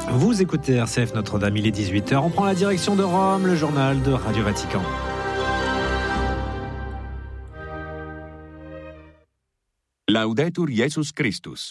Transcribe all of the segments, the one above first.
Vous écoutez RCF Notre-Dame, il est 18h. On prend la direction de Rome, le journal de Radio Vatican. Laudetur Jesus Christus.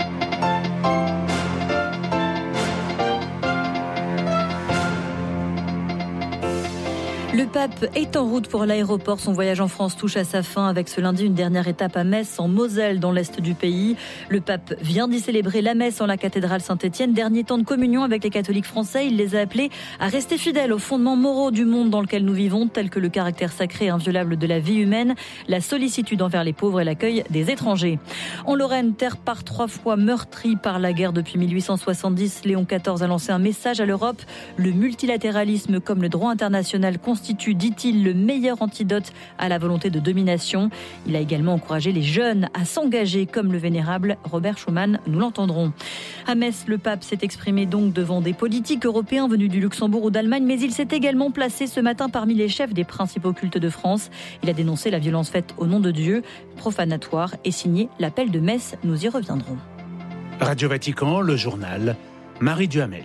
Le pape est en route pour l'aéroport. Son voyage en France touche à sa fin avec ce lundi une dernière étape à Metz, en Moselle, dans l'est du pays. Le pape vient d'y célébrer la messe en la cathédrale Saint-Étienne. Dernier temps de communion avec les catholiques français. Il les a appelés à rester fidèles aux fondements moraux du monde dans lequel nous vivons, tels que le caractère sacré et inviolable de la vie humaine, la sollicitude envers les pauvres et l'accueil des étrangers. En Lorraine, terre par 3 fois meurtrie par la guerre depuis 1870, Léon XIV a lancé un message à l'Europe. Le multilatéralisme comme le droit international constitue, dit-il, le meilleur antidote à la volonté de domination. Il a également encouragé les jeunes à s'engager comme le vénérable Robert Schuman, nous l'entendrons. À Metz, le pape s'est exprimé donc devant des politiques européens venus du Luxembourg ou d'Allemagne, mais il s'est également placé ce matin parmi les chefs des principaux cultes de France. Il a dénoncé la violence faite au nom de Dieu, profanatoire, et signé l'appel de Metz. Nous y reviendrons. Radio Vatican, le journal, Marie Duhamel.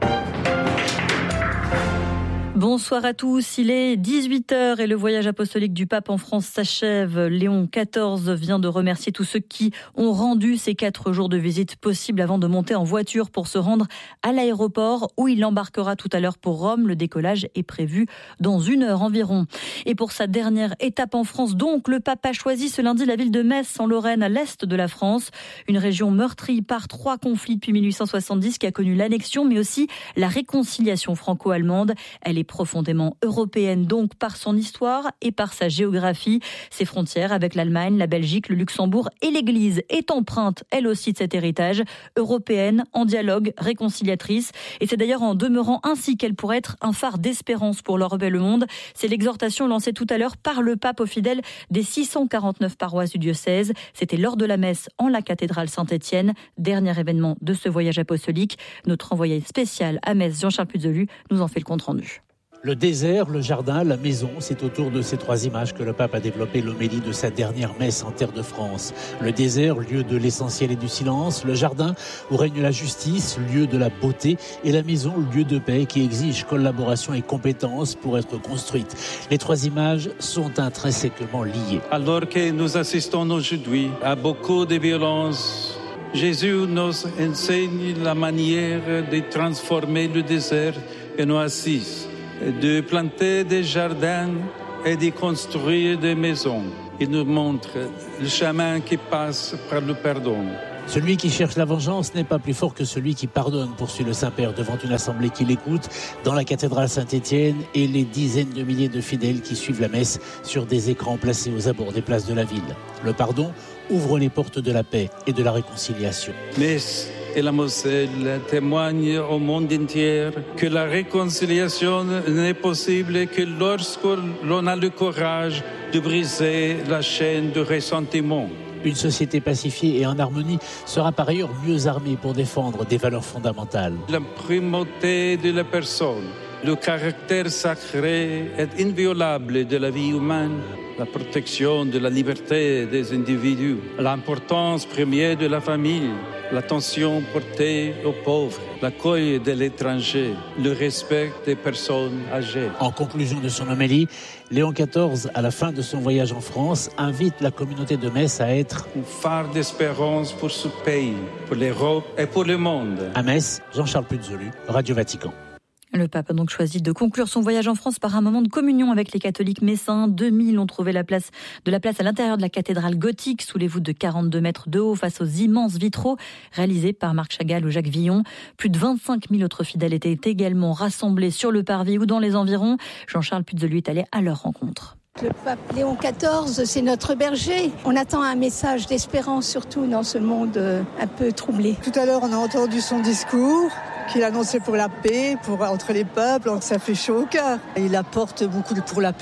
Bonsoir à tous, il est 18h et le voyage apostolique du pape en France s'achève. Léon XIV vient de remercier tous ceux qui ont rendu ces 4 jours de visite possibles avant de monter en voiture pour se rendre à l'aéroport où il embarquera tout à l'heure pour Rome. Le décollage est prévu dans 1 heure environ. Et pour sa dernière étape en France, donc, le pape a choisi ce lundi la ville de Metz en Lorraine, à l'est de la France. Une région meurtrie par 3 conflits depuis 1870 qui a connu l'annexion mais aussi la réconciliation franco-allemande. Elle est profondément européenne donc par son histoire et par sa géographie. Ses frontières avec l'Allemagne, la Belgique, le Luxembourg et l'Église est empreinte elle aussi de cet héritage, européenne, en dialogue, réconciliatrice. Et c'est d'ailleurs en demeurant ainsi qu'elle pourrait être un phare d'espérance pour l'Europe et le monde. C'est l'exhortation lancée tout à l'heure par le pape aux fidèles des 649 paroisses du diocèse. C'était lors de la messe en la cathédrale Saint-Étienne, dernier événement de ce voyage apostolique. Notre envoyé spécial à Metz, Jean-Charles Puzolu, nous en fait le compte-rendu. Le désert, le jardin, la maison, c'est autour de ces 3 images que le pape a développé l'homélie de sa dernière messe en terre de France. Le désert, lieu de l'essentiel et du silence. Le jardin, où règne la justice, lieu de la beauté. Et la maison, lieu de paix qui exige collaboration et compétence pour être construite. Les 3 images sont intrinsèquement liées. Alors que nous assistons aujourd'hui à beaucoup de violences, Jésus nous enseigne la manière de transformer le désert en oasis, de planter des jardins et de construire des maisons. Il nous montre le chemin qui passe par le pardon. Celui qui cherche la vengeance n'est pas plus fort que celui qui pardonne, poursuit le Saint-Père devant une assemblée qui l'écoute dans la cathédrale Saint-Étienne et les dizaines de milliers de fidèles qui suivent la messe sur des écrans placés aux abords des places de la ville. Le pardon ouvre les portes de la paix et de la réconciliation. Metz et la Moselle témoignent au monde entier que la réconciliation n'est possible que lorsque l'on a le courage de briser la chaîne de ressentiment. Une société pacifiée et en harmonie sera par ailleurs mieux armée pour défendre des valeurs fondamentales. La primauté de la personne, le caractère sacré et inviolable de la vie humaine, la protection de la liberté des individus, l'importance première de la famille, l'attention portée aux pauvres, l'accueil de l'étranger, le respect des personnes âgées. En conclusion de son homélie, Léon XIV, à la fin de son voyage en France, invite la communauté de Metz à être un phare d'espérance pour ce pays, pour l'Europe et pour le monde. À Metz, Jean-Charles Puzolu, Radio Vatican. Le pape a donc choisi de conclure son voyage en France par un moment de communion avec les catholiques messins. 2000 ont trouvé de la place à l'intérieur de la cathédrale gothique, sous les voûtes de 42 mètres de haut, face aux immenses vitraux réalisés par Marc Chagall ou Jacques Villon. Plus de 25 000 autres fidèles étaient également rassemblés sur le parvis ou dans les environs. Jean-Charles Puzolu est allé à leur rencontre. Le pape Léon XIV, c'est notre berger. On attend un message d'espérance, surtout dans ce monde un peu troublé. Tout à l'heure, on a entendu son discours qu'il annonçait pour la paix, entre les peuples, donc ça fait chaud au cœur. Il apporte beaucoup pour la paix.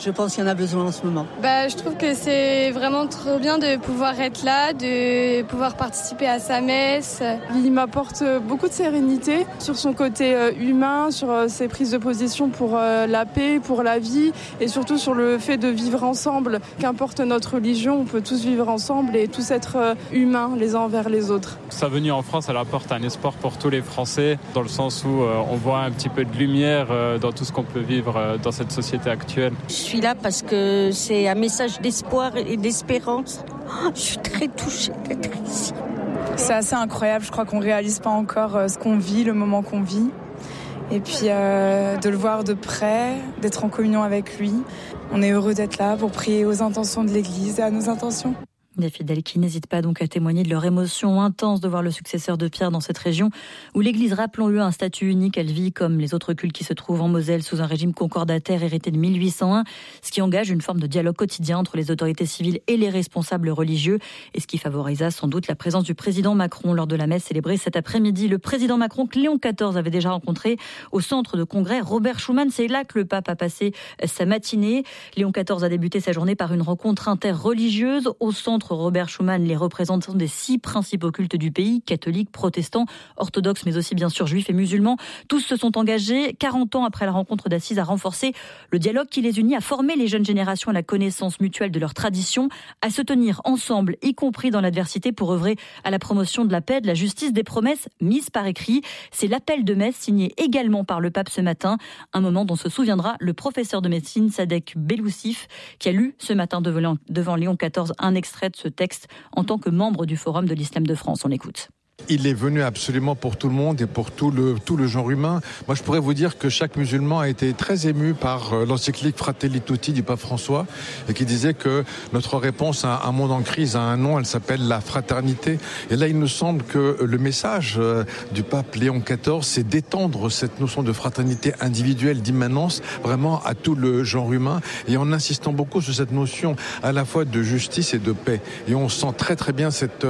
Je pense qu'il y en a besoin en ce moment. Je trouve que c'est vraiment trop bien de pouvoir être là, de pouvoir participer à sa messe. Il m'apporte beaucoup de sérénité sur son côté humain, sur ses prises de position pour la paix, pour la vie et surtout sur le fait de vivre ensemble. Qu'importe notre religion, on peut tous vivre ensemble et tous être humains les uns envers les autres. Sa venue en France, elle apporte un espoir pour tous les Français, dans le sens où on voit un petit peu de lumière dans tout ce qu'on peut vivre dans cette société actuelle. Je suis là parce que c'est un message d'espoir et d'espérance. Je suis très touchée d'être ici. C'est assez incroyable, je crois qu'on ne réalise pas encore ce qu'on vit, le moment qu'on vit. Et puis de le voir de près, d'être en communion avec lui. On est heureux d'être là pour prier aux intentions de l'Église et à nos intentions. Des fidèles qui n'hésitent pas donc à témoigner de leur émotion intense de voir le successeur de Pierre dans cette région où l'Église, rappelons-le, a un statut unique. Elle vit comme les autres cultes qui se trouvent en Moselle sous un régime concordataire hérité de 1801, ce qui engage une forme de dialogue quotidien entre les autorités civiles et les responsables religieux et ce qui favorisa sans doute la présence du président Macron lors de la messe célébrée cet après-midi. Le président Macron que Léon XIV avait déjà rencontré au centre de congrès Robert Schuman. C'est là que le pape a passé sa matinée. Léon XIV a débuté sa journée par une rencontre interreligieuse au centre Robert Schuman, les représentants des 6 principaux cultes du pays, catholiques, protestants, orthodoxes, mais aussi bien sûr juifs et musulmans. Tous se sont engagés, 40 ans après la rencontre d'Assise, à renforcer le dialogue qui les unit, à former les jeunes générations à la connaissance mutuelle de leurs traditions, à se tenir ensemble, y compris dans l'adversité, pour œuvrer à la promotion de la paix, de la justice, des promesses mises par écrit. C'est l'appel de messe signé également par le pape ce matin, un moment dont se souviendra le professeur de médecine Sadek Beloussif, qui a lu ce matin devant Léon XIV un extrait de ce texte en tant que membre du Forum de l'Islam de France. On écoute. Il est venu absolument pour tout le monde et pour tout le genre humain. Moi, je pourrais vous dire que chaque musulman a été très ému par l'encyclique Fratelli Tutti du pape François et qui disait que notre réponse à un monde en crise a un nom, elle s'appelle la fraternité. Et là, il nous semble que le message du pape Léon XIV, c'est d'étendre cette notion de fraternité individuelle, d'immanence, vraiment à tout le genre humain et en insistant beaucoup sur cette notion à la fois de justice et de paix. Et on sent très très bien cette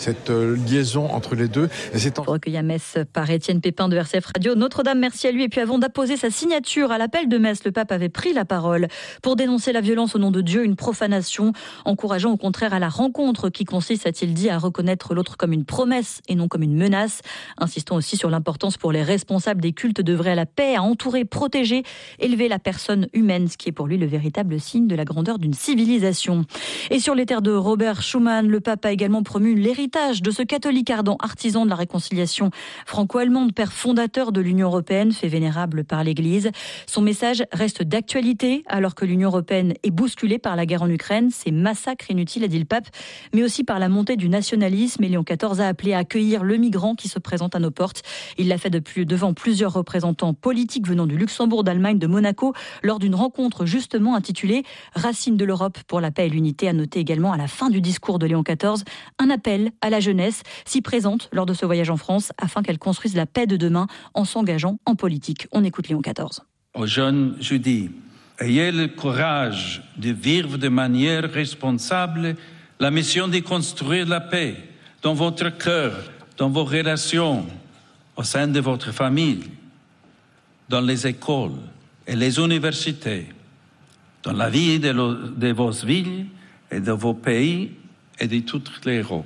liaison entre les deux. Et c'est recueilli à Metz par Étienne Pépin de RCF Radio. Notre-Dame, merci à lui. Et puis avant d'apposer sa signature à l'appel de Metz, le pape avait pris la parole pour dénoncer la violence au nom de Dieu, une profanation, encourageant au contraire à la rencontre qui consiste, a-t-il dit, à reconnaître l'autre comme une promesse et non comme une menace. Insistant aussi sur l'importance pour les responsables des cultes d'œuvrer à la paix, à entourer, protéger, élever la personne humaine, ce qui est pour lui le véritable signe de la grandeur d'une civilisation. Et sur les terres de Robert Schuman, le pape a également promu l'héritage de ce catholique ardent, artisan de la réconciliation franco-allemande, père fondateur de l'Union européenne, fait vénérable par l'Église. Son message reste d'actualité alors que l'Union européenne est bousculée par la guerre en Ukraine. Ces massacres inutiles, a dit le pape, mais aussi par la montée du nationalisme. Et Léon XIV a appelé à accueillir le migrant qui se présente à nos portes. Il l'a fait devant plusieurs représentants politiques venant du Luxembourg, d'Allemagne, de Monaco, lors d'une rencontre justement intitulée « Racines de l'Europe pour la paix et l'unité ». À noter également à la fin du discours de Léon XIV un appel à la jeunesse, si présente lors de ce voyage en France, afin qu'elle construise la paix de demain en s'engageant en politique. On écoute Léon XIV. Aux jeunes, je dis, ayez le courage de vivre de manière responsable la mission de construire la paix dans votre cœur, dans vos relations, au sein de votre famille, dans les écoles et les universités, dans la vie de vos villes et de vos pays et de toute l'Europe.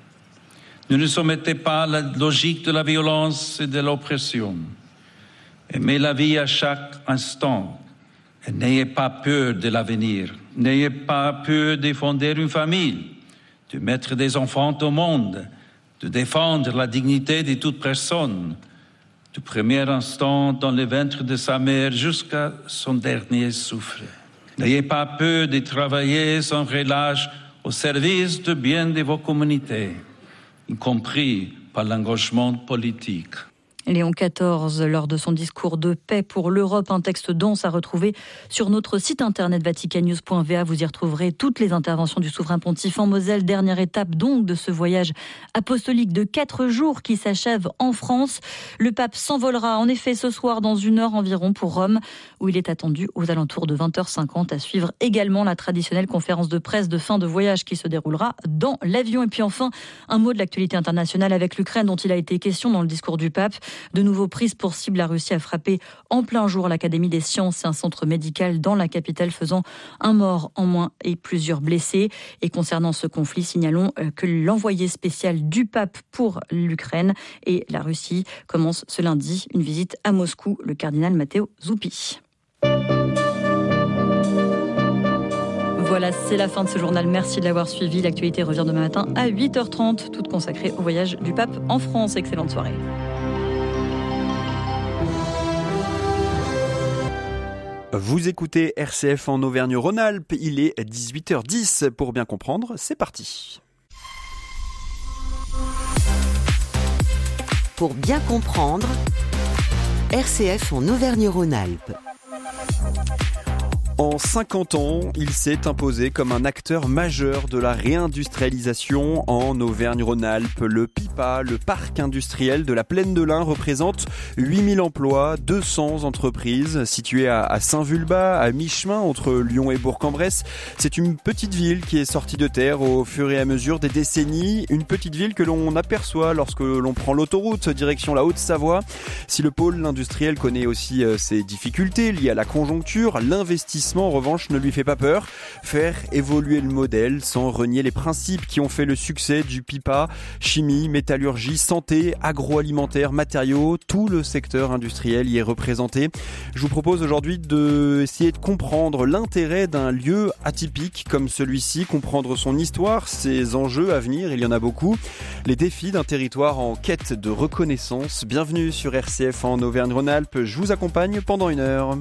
Ne nous soumettez pas à la logique de la violence et de l'oppression. Aimez la vie à chaque instant et n'ayez pas peur de l'avenir. N'ayez pas peur de fonder une famille, de mettre des enfants au monde, de défendre la dignité de toute personne, du premier instant dans le ventre de sa mère jusqu'à son dernier souffle. N'ayez pas peur de travailler sans relâche au service du bien de vos communautés, y compris par l'engagement politique. Léon XIV, lors de son discours de paix pour l'Europe, un texte dense à retrouver sur notre site internet vaticannews.va. Vous y retrouverez toutes les interventions du souverain pontife en Moselle. Dernière étape donc de ce voyage apostolique de 4 jours qui s'achève en France. Le pape s'envolera en effet ce soir dans 1 heure environ pour Rome, où il est attendu aux alentours de 20h50 à suivre également la traditionnelle conférence de presse de fin de voyage qui se déroulera dans l'avion. Et puis enfin, un mot de l'actualité internationale avec l'Ukraine dont il a été question dans le discours du pape. De nouveau prise pour cible, la Russie a frappé en plein jour l'Académie des sciences et un centre médical dans la capitale, faisant un mort en moins et plusieurs blessés. Et concernant ce conflit, signalons que l'envoyé spécial du pape pour l'Ukraine et la Russie commence ce lundi une visite à Moscou, le cardinal Matteo Zuppi. Voilà, c'est la fin de ce journal. Merci de l'avoir suivi. L'actualité revient demain matin à 8h30, toute consacrée au voyage du pape en France. Excellente soirée. Vous écoutez RCF en Auvergne-Rhône-Alpes. Il est 18h10. Pour bien comprendre, c'est parti. Pour bien comprendre, RCF en Auvergne-Rhône-Alpes. En 50 ans, il s'est imposé comme un acteur majeur de la réindustrialisation en Auvergne-Rhône-Alpes. Le PIPA, le parc industriel de la Plaine de l'Ain, représente 8000 emplois, 200 entreprises situées à Saint-Vulbas, à mi-chemin entre Lyon et Bourg-en-Bresse. C'est une petite ville qui est sortie de terre au fur et à mesure des décennies. Une petite ville que l'on aperçoit lorsque l'on prend l'autoroute direction la Haute-Savoie. Si le pôle industriel connaît aussi ses difficultés liées à la conjoncture, l'investissement en revanche ne lui fait pas peur. Faire évoluer le modèle sans renier les principes qui ont fait le succès du PIPA, chimie, métallurgie, santé, agroalimentaire, matériaux, tout le secteur industriel y est représenté. Je vous propose aujourd'hui d'essayer de comprendre l'intérêt d'un lieu atypique comme celui-ci, comprendre son histoire, ses enjeux à venir, il y en a beaucoup, les défis d'un territoire en quête de reconnaissance. Bienvenue sur RCF en Auvergne-Rhône-Alpes, je vous accompagne pendant 1 heure.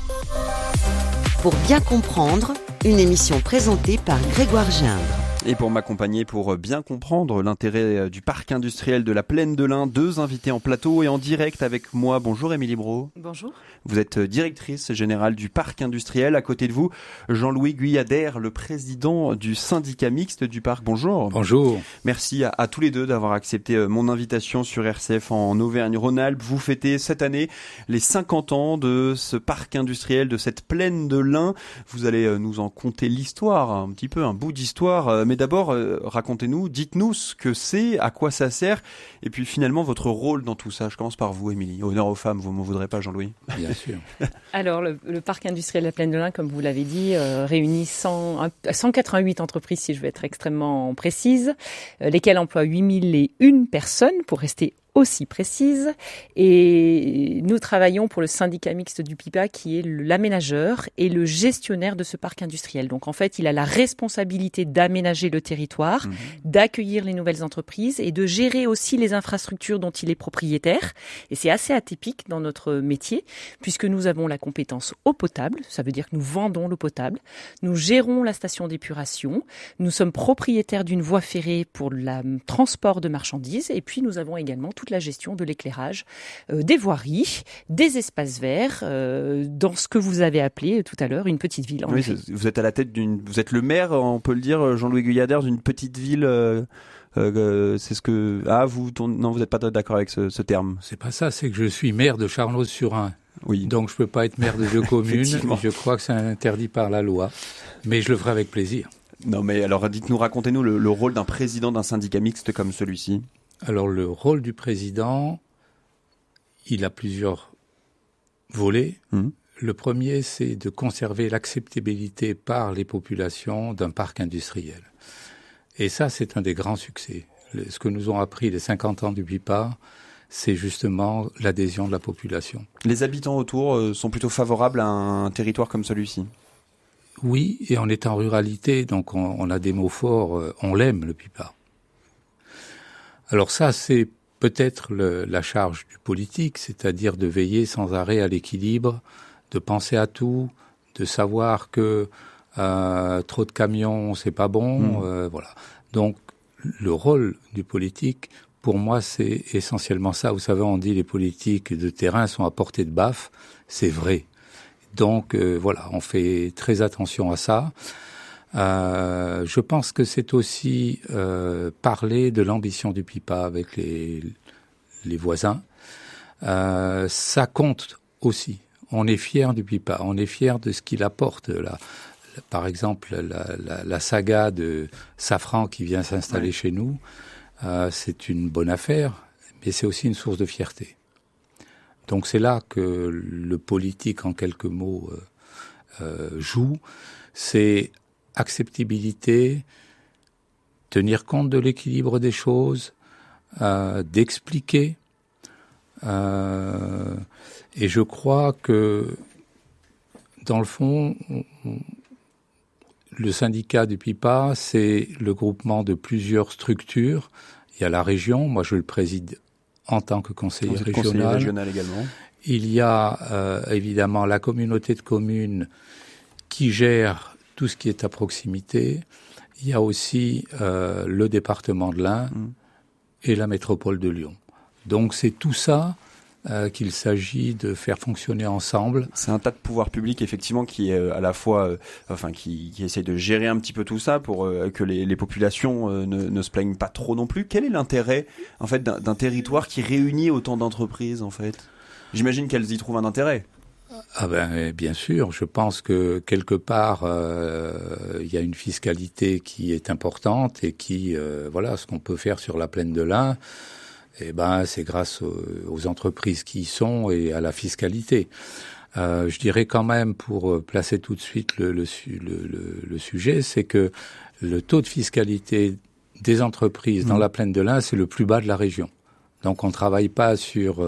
Pour bien comprendre, une émission présentée par Grégoire Gindre. Et pour m'accompagner, pour bien comprendre l'intérêt du parc industriel de la Plaine de l'Ain, 2 invités en plateau et en direct avec moi. Bonjour Émilie Brault. Bonjour. Vous êtes directrice générale du parc industriel. À côté de vous, Jean-Louis Guyader, le président du syndicat mixte du parc. Bonjour. Bonjour. Merci à tous les deux d'avoir accepté mon invitation sur RCF en Auvergne-Rhône-Alpes. Vous fêtez cette année les 50 ans de ce parc industriel, de cette Plaine de l'Ain. Vous allez nous en conter l'histoire, un petit peu un bout d'histoire. Mais d'abord, racontez-nous, dites-nous ce que c'est, à quoi ça sert, et puis finalement votre rôle dans tout ça. Je commence par vous, Émilie. Honneur aux femmes, vous m'en voudrez pas, Jean-Louis? Bien sûr. Alors, le parc industriel de la Plaine de l'Ain, comme vous l'avez dit, réunit 188 entreprises, si je veux être extrêmement précise, lesquelles emploient 8001 personnes, pour rester aussi précise, et nous travaillons pour le syndicat mixte du PIPA qui est l'aménageur et le gestionnaire de ce parc industriel. Donc en fait, il a la responsabilité d'aménager le territoire, d'accueillir les nouvelles entreprises et de gérer aussi les infrastructures dont il est propriétaire. Et c'est assez atypique dans notre métier puisque nous avons la compétence eau potable, ça veut dire que nous vendons l'eau potable, nous gérons la station d'épuration, nous sommes propriétaires d'une voie ferrée pour le transport de marchandises et puis nous avons également toute la gestion de l'éclairage, des voiries, des espaces verts, dans ce que vous avez appelé tout à l'heure une petite ville. Oui, vous êtes à la tête vous êtes le maire, on peut le dire, Jean-Louis Guyader, d'une petite ville. C'est ce que non, vous n'êtes pas d'accord avec ce terme. C'est pas ça, c'est que je suis maire de Charnoz-sur-Ain. Oui. Donc je peux pas être maire de 2 communes. Je crois que c'est interdit par la loi, mais je le ferai avec plaisir. Non, mais alors racontez-nous le rôle d'un président d'un syndicat mixte comme celui-ci. Alors le rôle du président, il a plusieurs volets. Le premier, c'est de conserver l'acceptabilité par les populations d'un parc industriel. Et ça, c'est un des grands succès. Ce que nous ont appris les 50 ans du PIPA, c'est justement l'adhésion de la population. Les habitants autour sont plutôt favorables à un territoire comme celui-ci? Oui, et on est en ruralité, donc on a des mots forts, on l'aime le PIPA. Alors ça, c'est peut-être la charge du politique, c'est-à-dire de veiller sans arrêt à l'équilibre, de penser à tout, de savoir que trop de camions, c'est pas bon, voilà. Donc, le rôle du politique, pour moi, c'est essentiellement ça. Vous savez, on dit les politiques de terrain sont à portée de baffe, c'est vrai. Donc, voilà, on fait très attention à ça. Je pense que c'est aussi parler de l'ambition du PIPA avec les voisins. Ça compte aussi. On est fiers du PIPA, on est fiers de ce qu'il apporte. Par exemple, la saga de Safran qui vient s'installer chez nous, c'est une bonne affaire, mais c'est aussi une source de fierté. Donc c'est là que le politique, en quelques mots, joue. C'est acceptabilité, tenir compte de l'équilibre des choses, d'expliquer. Et je crois que, dans le fond, le syndicat du PIPA, c'est le groupement de plusieurs structures. Il y a la région, moi je le préside en tant que conseiller régional. Conseiller régional également. Il y a évidemment la communauté de communes qui gère tout ce qui est à proximité. Il y a aussi le département de l'Ain et la métropole de Lyon. Donc c'est tout ça qu'il s'agit de faire fonctionner ensemble. C'est un tas de pouvoirs publics effectivement qui est à la fois, qui essaye de gérer un petit peu tout ça pour que les populations ne se plaignent pas trop non plus. Quel est l'intérêt en fait d'un territoire qui réunit autant d'entreprises en fait ? J'imagine qu'elles y trouvent un intérêt. Ah ben bien sûr, je pense que quelque part il y a une fiscalité qui est importante et qui voilà, ce qu'on peut faire sur la plaine de l'Ain, eh ben c'est grâce aux entreprises qui y sont et à la fiscalité. Je dirais quand même, pour placer tout de suite le sujet, c'est que le taux de fiscalité des entreprises dans la plaine de l'Ain, c'est le plus bas de la région. Donc on travaille pas sur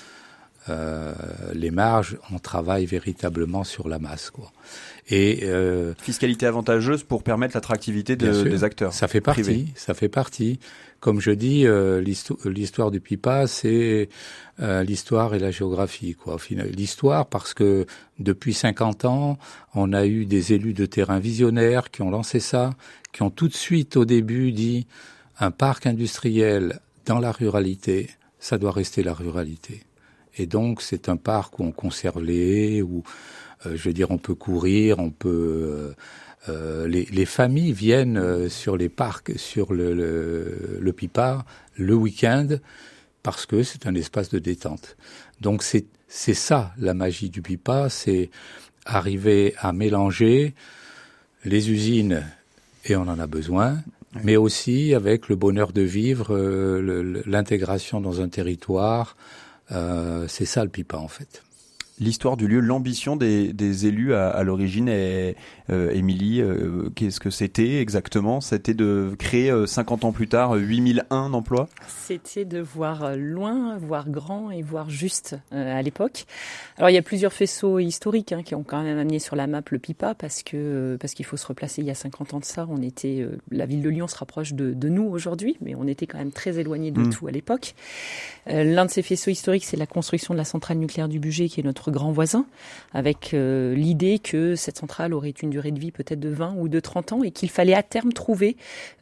les marges, on travaille véritablement sur la masse, quoi. Et fiscalité avantageuse pour permettre l'attractivité des acteurs. Ça fait partie. Privés. Ça fait partie. Comme je dis, l'histoire du PIPA, c'est l'histoire et la géographie, quoi. L'histoire parce que depuis 50 ans, on a eu des élus de terrain visionnaires qui ont lancé ça, qui ont tout de suite au début dit un parc industriel dans la ruralité, ça doit rester la ruralité. Et donc, c'est un parc où on conserve les haies, où, je veux dire, on peut courir, on peut... les familles viennent sur les parcs, sur le PIPA, le week-end, parce que c'est un espace de détente. Donc, c'est ça, la magie du PIPA, c'est arriver à mélanger les usines, et on en a besoin, mais aussi avec le bonheur de vivre, l'intégration dans un territoire. C'est ça le PIPA en fait. L'histoire du lieu, l'ambition des élus à l'origine, Émilie, qu'est-ce que c'était exactement ? C'était de créer 50 ans plus tard 8001 emplois ? C'était de voir loin, voir grand et voir juste à l'époque. Alors il y a plusieurs faisceaux historiques qui ont quand même amené sur la map le PIPA parce qu'il faut se replacer. Il y a 50 ans de ça, on était la ville de Lyon se rapproche de nous aujourd'hui, mais on était quand même très éloigné de tout à l'époque. L'un de ces faisceaux historiques, c'est la construction de la centrale nucléaire du Bugey, qui est notre grand voisin, avec l'idée que cette centrale aurait une durée de vie peut-être de 20 ou de 30 ans et qu'il fallait à terme trouver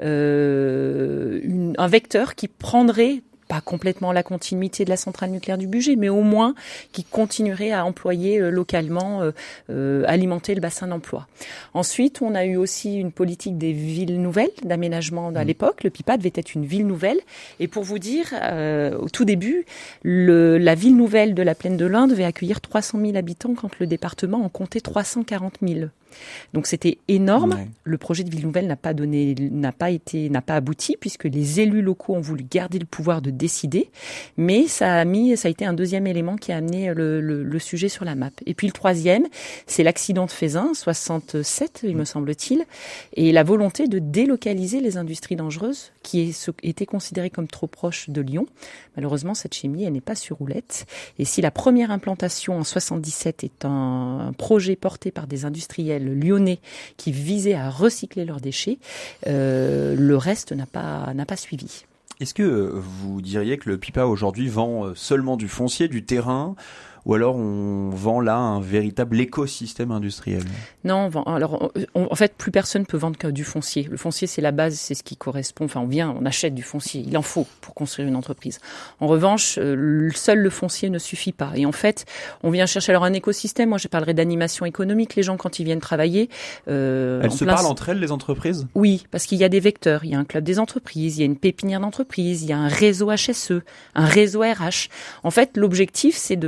un vecteur qui prendrait pas complètement la continuité de la centrale nucléaire du Bugey, mais au moins qui continuerait à employer localement, alimenter le bassin d'emploi. Ensuite, on a eu aussi une politique des villes nouvelles, d'aménagement à l'époque. Le PIPA devait être une ville nouvelle. Et pour vous dire, au tout début, la ville nouvelle de la Plaine de l'Ain devait accueillir 300 000 habitants quand le département en comptait 340 000. Donc c'était énorme. Ouais. Le projet de ville nouvelle n'a pas abouti puisque les élus locaux ont voulu garder le pouvoir de décider. Mais ça a été un deuxième élément qui a amené le sujet sur la map. Et puis le troisième, c'est l'accident de Feyzin, 67, il me semble-t-il, et la volonté de délocaliser les industries dangereuses qui étaient considérées comme trop proches de Lyon. Malheureusement, cette chimie, elle n'est pas sur roulette. Et si la première implantation en 77 est un projet porté par des industriels lyonnais qui visaient à recycler leurs déchets, le reste n'a pas suivi. Est-ce que vous diriez que le PIPA aujourd'hui vend seulement du foncier, du terrain, ou alors on vend là un véritable écosystème industriel ? Non, en fait, plus personne peut vendre que du foncier. Le foncier, c'est la base, c'est ce qui correspond. Enfin, on achète du foncier. Il en faut pour construire une entreprise. En revanche, seul le foncier ne suffit pas. Et en fait, on vient chercher alors un écosystème. Moi, je parlerai d'animation économique. Les gens, quand ils viennent travailler, elles se parlent entre elles, les entreprises ? Oui, parce qu'il y a des vecteurs. Il y a un club des entreprises, il y a une pépinière d'entreprises, il y a un réseau HSE, un réseau RH. En fait, l'objectif, c'est de faire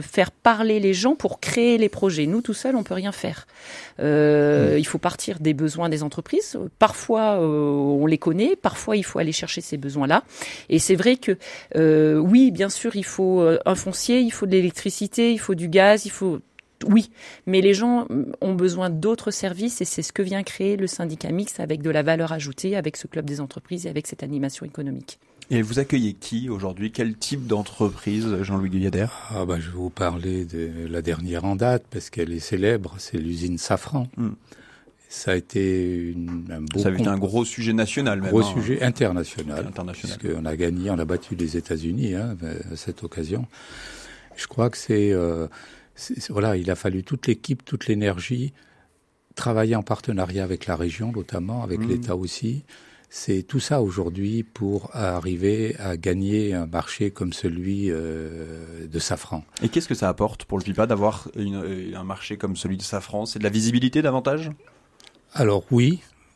parler les gens pour créer les projets. Nous, tout seuls, on peut rien faire. Il faut partir des besoins des entreprises. Parfois, on les connaît. Parfois, il faut aller chercher ces besoins-là. Et c'est vrai que, oui, bien sûr, il faut un foncier, il faut de l'électricité, il faut du gaz, il faut... Oui, mais les gens ont besoin d'autres services et c'est ce que vient créer le syndicat mixte avec de la valeur ajoutée, avec ce club des entreprises et avec cette animation économique. Et vous accueillez qui aujourd'hui? Quel type d'entreprise, Jean-Louis Guyader? Je vais vous parler de la dernière en date parce qu'elle est célèbre, c'est l'usine Safran. Ça a été un gros sujet national, même. Gros sujet international. Puisqu'on a gagné, on a battu les États-Unis à cette occasion. Je crois que il a fallu toute l'équipe, toute l'énergie, travailler en partenariat avec la région notamment, avec l'État aussi. C'est tout ça aujourd'hui pour arriver à gagner un marché comme celui de Safran. Et qu'est-ce que ça apporte pour le PIPA d'avoir un marché comme celui de Safran? C'est de la visibilité davantage? Alors oui,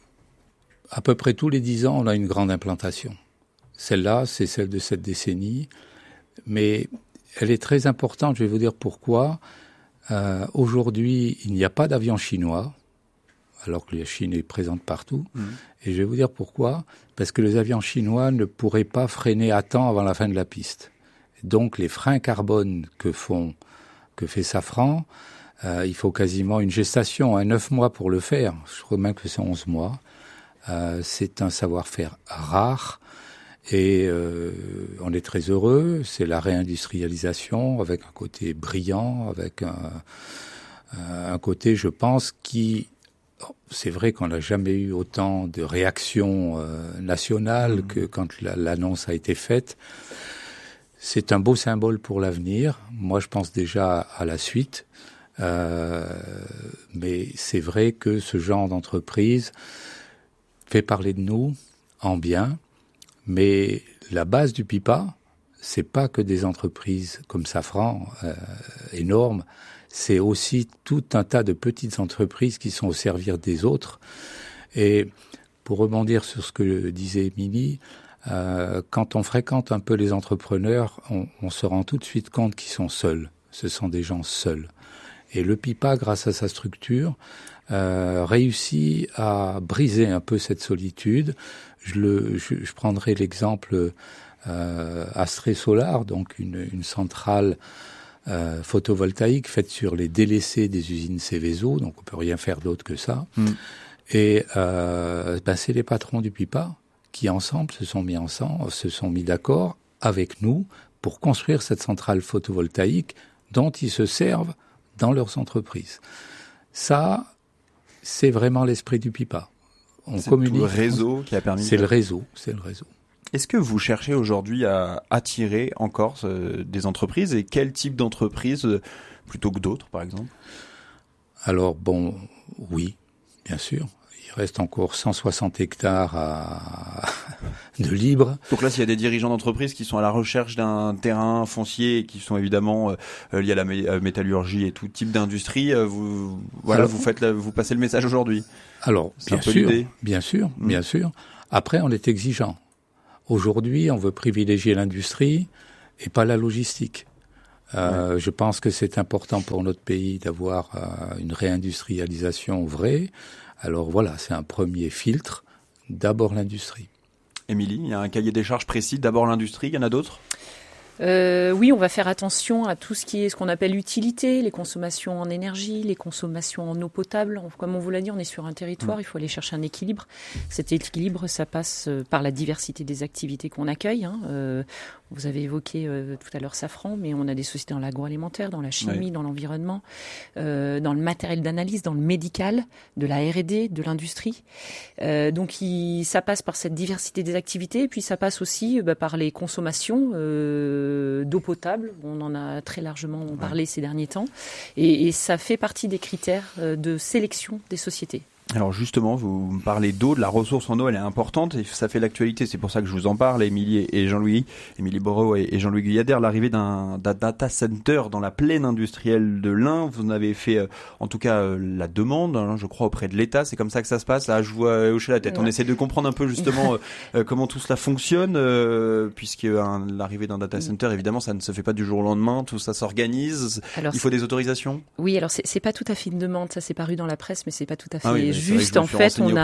à peu près tous les 10 ans, on a une grande implantation. Celle-là, c'est celle de cette décennie, mais elle est très importante, je vais vous dire pourquoi. Aujourd'hui, il n'y a pas d'avion chinois, alors que la Chine est présente partout. Et je vais vous dire pourquoi. Parce que les avions chinois ne pourraient pas freiner à temps avant la fin de la piste. Donc les freins carbone que fait Safran, il faut quasiment une gestation, 9 mois pour le faire. Je crois même que c'est 11 mois. C'est un savoir-faire rare. Et on est très heureux, c'est la réindustrialisation avec un côté brillant, avec un côté, je pense, qui... C'est vrai qu'on n'a jamais eu autant de réactions nationales que quand l'annonce a été faite. C'est un beau symbole pour l'avenir. Moi, je pense déjà à la suite. Mais c'est vrai que ce genre d'entreprise fait parler de nous en bien. Mais la base du PIPA, c'est pas que des entreprises comme Safran, énormes. C'est aussi tout un tas de petites entreprises qui sont au service des autres. Et pour rebondir sur ce que disait Émilie, quand on fréquente un peu les entrepreneurs, on se rend tout de suite compte qu'ils sont seuls. Ce sont des gens seuls. Et le PIPA, grâce à sa structure, réussit à briser un peu cette solitude. Je prendrai l'exemple Astrée Solar, donc une centrale photovoltaïque faite sur les délaissés des usines Céveso, donc on peut rien faire d'autre que ça. Et c'est les patrons du PIPA qui ensemble se sont mis d'accord avec nous pour construire cette centrale photovoltaïque dont ils se servent dans leurs entreprises. Ça, c'est vraiment l'esprit du PIPA. On communique. C'est le réseau qui a permis. C'est le réseau. Est-ce que vous cherchez aujourd'hui à attirer encore des entreprises et quel type d'entreprise plutôt que d'autres, par exemple? Alors oui, bien sûr. Il reste encore 160 hectares de libre. Donc là, s'il y a des dirigeants d'entreprises qui sont à la recherche d'un terrain foncier, qui sont évidemment liés à la métallurgie et tout type d'industrie, vous passez le message aujourd'hui. Alors, bien sûr. Après, on est exigeant. Aujourd'hui, on veut privilégier l'industrie et pas la logistique. Je pense que c'est important pour notre pays d'avoir une réindustrialisation vraie. Alors voilà, c'est un premier filtre. D'abord l'industrie. Émilie, il y a un cahier des charges précis. D'abord l'industrie, il y en a d'autres ? Oui, on va faire attention à tout ce qui est ce qu'on appelle l'utilité, les consommations en énergie, les consommations en eau potable. Comme on vous l'a dit, on est sur un territoire, il faut aller chercher un équilibre. Cet équilibre, ça passe par la diversité des activités qu'on accueille. Vous avez évoqué tout à l'heure Safran, mais on a des sociétés dans l'agroalimentaire, dans la chimie, dans l'environnement, dans le matériel d'analyse, dans le médical, de la R&D, de l'industrie. Donc ça passe par cette diversité des activités, et puis ça passe aussi par les consommations d'eau potable. On en a très largement parlé ces derniers temps. Et ça fait partie des critères de sélection des sociétés. Alors justement, vous me parlez d'eau, de la ressource en eau, elle est importante et ça fait l'actualité. C'est pour ça que je vous en parle, Émilie Borot et Jean-Louis Guyader, l'arrivée d'un data center dans la plaine industrielle de l'Ain. Vous en avez fait en tout cas la demande, je crois, auprès de l'État. C'est comme ça que ça se passe. Là, je vois hocher la tête. On essaie de comprendre un peu justement comment tout cela fonctionne, puisque l'arrivée d'un data center, évidemment, ça ne se fait pas du jour au lendemain. Tout ça s'organise. Alors, il faut des autorisations. Oui, alors c'est pas tout à fait une demande. Ça s'est paru dans la presse, mais c'est pas tout à fait juste. En fait, on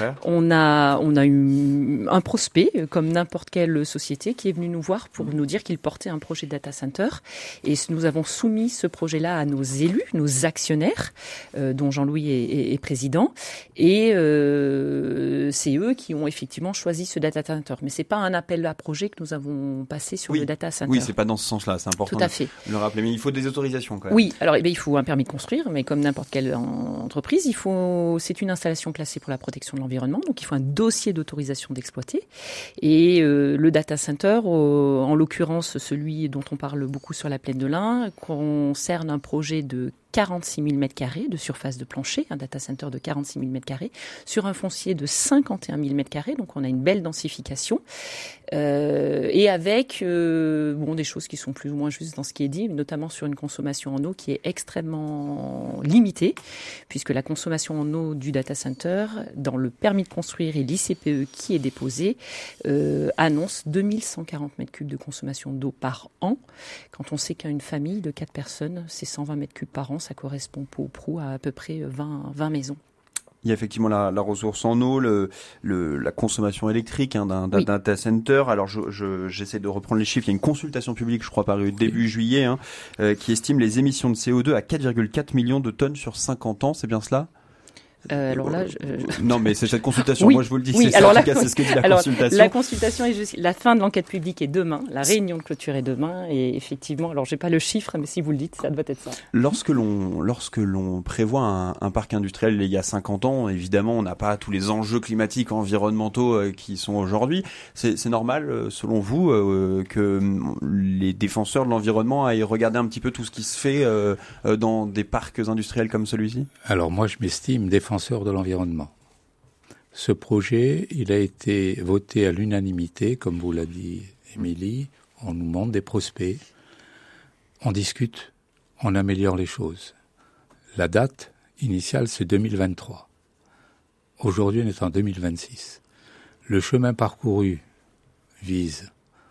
a eu un prospect, comme n'importe quelle société, qui est venu nous voir pour nous dire qu'il portait un projet de data center. Et nous avons soumis ce projet-là à nos élus, nos actionnaires, dont Jean-Louis est président. Et c'est eux qui ont effectivement choisi ce data center. Mais c'est pas un appel à projet que nous avons passé sur le data center. Oui, c'est pas dans ce sens-là. C'est important tout à fait. De le rappeler. Mais il faut des autorisations quand même. Oui, alors il faut un permis de construire, mais comme n'importe quelle entreprise, c'est une installation classée pour la protection de l'environnement, donc il faut un dossier d'autorisation d'exploiter. Et le data center, en l'occurrence celui dont on parle beaucoup sur la plaine de l'Ain, concerne un projet de 46 000 m² de surface de plancher, un data center de 46 000 m², sur un foncier de 51 000 m², donc on a une belle densification, et avec des choses qui sont plus ou moins justes dans ce qui est dit, notamment sur une consommation en eau qui est extrêmement limitée, puisque la consommation en eau du data center, dans le permis de construire et l'ICPE qui est déposé, annonce 2140 m3 de consommation d'eau par an. Quand on sait qu'une famille de 4 personnes, c'est 120 m3 par an, ça correspond peu ou prou à peu près 20 maisons. Il y a effectivement la ressource en eau, la consommation électrique d'un data center. Alors j'essaie de reprendre les chiffres. Il y a une consultation publique, je crois, parue début juillet, qui estime les émissions de CO2 à 4,4 millions de tonnes sur 50 ans. C'est bien cela ? Alors là, non, mais c'est cette consultation. Oui, moi je vous le dis. Oui, c'est alors c'est ce que dit la consultation. La consultation est la fin de l'enquête publique est demain. La réunion de clôture est demain. Et effectivement, alors j'ai pas le chiffre, mais si vous le dites, ça doit être ça. Lorsque l'on prévoit un parc industriel il y a 50 ans, évidemment, on n'a pas tous les enjeux climatiques, environnementaux qui sont aujourd'hui. C'est normal, selon vous, que les défenseurs de l'environnement aillent regarder un petit peu tout ce qui se fait dans des parcs industriels comme celui-ci ? Alors moi, je m'estime défenseur de l'environnement. Ce projet, il a été voté à l'unanimité, comme vous l'a dit Émilie. On nous montre des prospects, on discute, on améliore les choses. La date initiale, c'est 2023. Aujourd'hui, on est en 2026. Le chemin parcouru vise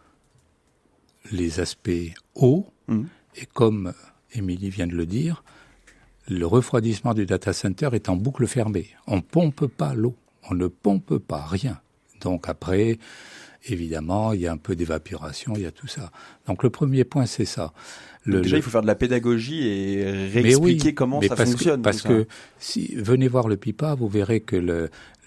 les aspects eau, et comme Émilie vient de le dire, le refroidissement du data center est en boucle fermée. On ne pompe pas l'eau, on ne pompe pas rien. Donc après, évidemment, il y a un peu d'évaporation, il y a tout ça. Donc le premier point, c'est ça. Déjà, il faut faire de la pédagogie et réexpliquer comment ça fonctionne. Parce que si venez voir le PIPA, vous verrez que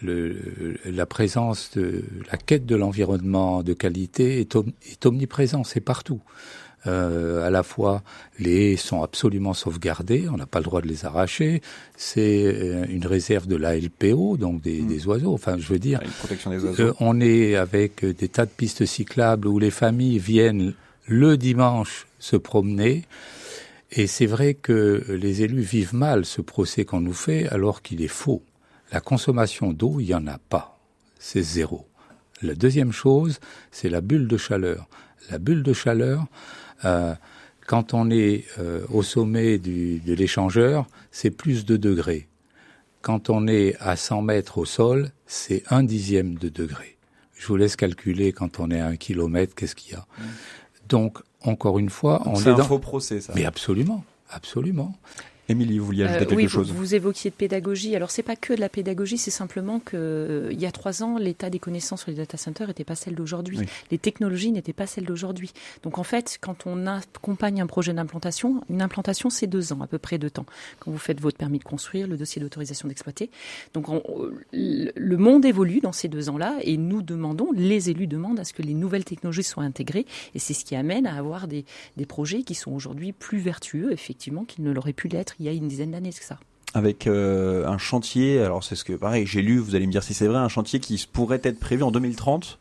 la présence de la quête de l'environnement de qualité est omniprésente, c'est partout. À la fois, les haies sont absolument sauvegardées, on n'a pas le droit de les arracher. C'est une réserve de la LPO, donc des oiseaux. Enfin, je veux dire, une protection des oiseaux. On est avec des tas de pistes cyclables où les familles viennent le dimanche se promener. Et c'est vrai que les élus vivent mal ce procès qu'on nous fait, alors qu'il est faux. La consommation d'eau, il n'y en a pas. C'est zéro. La deuxième chose, c'est la bulle de chaleur. La bulle de chaleur, quand on est au sommet de l'échangeur, c'est plus de degrés. Quand on est à 100 mètres au sol, c'est 1/10 de degré. Je vous laisse calculer quand on est à 1 kilomètre, qu'est-ce qu'il y a. Donc, encore une fois, c'est un faux procès, ça. Mais absolument, absolument. Émilie, vous vouliez ajouter quelque chose ? Vous évoquiez de pédagogie. Alors, c'est pas que de la pédagogie, c'est simplement que il y a 3 ans, l'état des connaissances sur les data centers n'était pas celle d'aujourd'hui. Oui. Les technologies n'étaient pas celles d'aujourd'hui. Donc, en fait, quand on accompagne un projet d'implantation, une implantation, c'est 2 ans, à peu près de temps. Quand vous faites votre permis de construire, le dossier d'autorisation d'exploiter. Donc, le monde évolue dans ces 2 ans-là et nous demandons, les élus demandent à ce que les nouvelles technologies soient intégrées et c'est ce qui amène à avoir des projets qui sont aujourd'hui plus vertueux, effectivement, qu'ils ne l'auraient pu l'être il y a une dizaine d'années, c'est ça. Avec un chantier, alors c'est ce que, pareil, j'ai lu, vous allez me dire si c'est vrai, un chantier qui pourrait être prévu en 2030 ?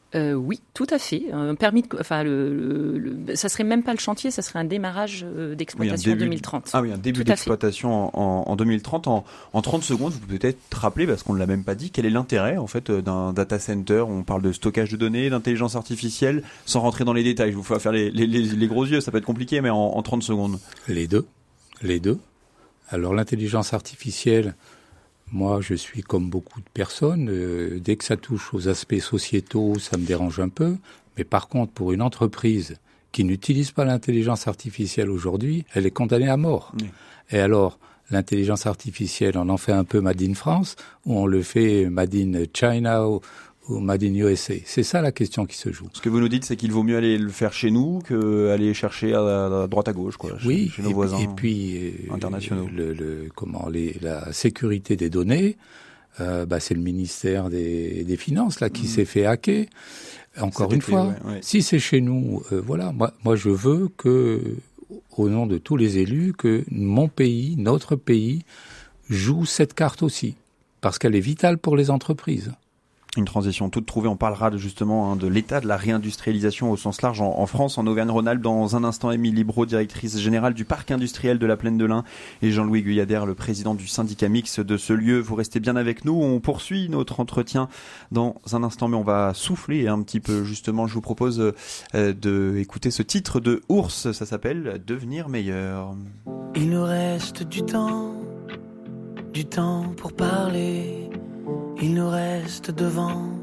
Oui, tout à fait. Un permis ça serait même pas le chantier, ça serait un démarrage d'exploitation en 2030. Ah oui, un début d'exploitation en 2030. En 30 secondes, vous pouvez peut-être rappeler, parce qu'on ne l'a même pas dit, quel est l'intérêt en fait d'un data center. On parle de stockage de données, d'intelligence artificielle, sans rentrer dans les détails. Je vous fais faire les gros yeux, ça peut être compliqué, mais en 30 secondes. Les deux. Alors l'intelligence artificielle, moi je suis comme beaucoup de personnes, dès que ça touche aux aspects sociétaux, ça me dérange un peu. Mais par contre, pour une entreprise qui n'utilise pas l'intelligence artificielle aujourd'hui, elle est condamnée à mort. Oui. Et alors, l'intelligence artificielle, on en fait un peu Made in France, ou on le fait Made in China ou Made in USA. C'est ça la question qui se joue. Ce que vous nous dites, c'est qu'il vaut mieux aller le faire chez nous qu'aller chercher à droite à gauche, quoi, oui, chez nos voisins et puis, internationaux. La sécurité des données, c'est le ministère des Finances là qui s'est fait hacker. Encore une fois, si c'est chez nous, moi je veux que, au nom de tous les élus, que mon pays, notre pays, joue cette carte aussi, parce qu'elle est vitale pour les entreprises. Une transition toute trouvée. On parlera justement de l'état de la réindustrialisation au sens large en France, en Auvergne-Rhône-Alpes. Dans un instant, Émilie Brault, directrice générale du parc industriel de la Plaine de l'Ain, et Jean-Louis Guyader, le président du syndicat mixte de ce lieu. Vous restez bien avec nous. On poursuit notre entretien dans un instant, mais on va souffler un petit peu. Justement, je vous propose d'écouter ce titre de Ours. Ça s'appelle « Devenir meilleur ». Il nous reste du temps pour parler. Il nous reste devant